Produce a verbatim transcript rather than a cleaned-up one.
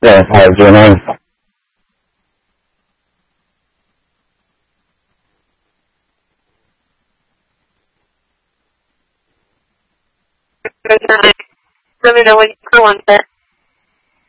Yes, hi, your name? Let me know when you go on there.